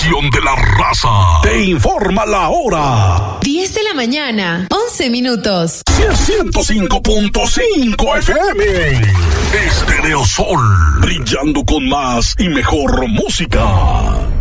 estación de la raza. Te informa la hora. 10 de la mañana, 11 minutos. 105.5 FM. Estereosol. Brillando con más y mejor música.